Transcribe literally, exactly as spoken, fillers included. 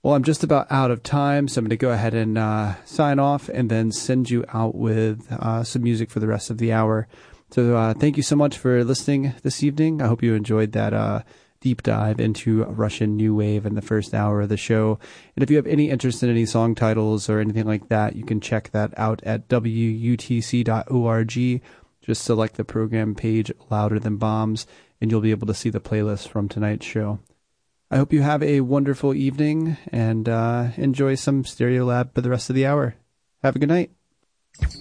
Well, I'm just about out of time, so I'm going to go ahead and uh, sign off and then send you out with uh, some music for the rest of the hour. So uh, thank you so much for listening this evening. I hope you enjoyed that uh, deep dive into Russian New Wave in the first hour of the show. And if you have any interest in any song titles or anything like that, you can check that out at W U T C dot org. Just select the program page, Louder Than Bombs, and you'll be able to see the playlist from tonight's show. I hope you have a wonderful evening and uh, enjoy some Stereolab for the rest of the hour. Have a good night.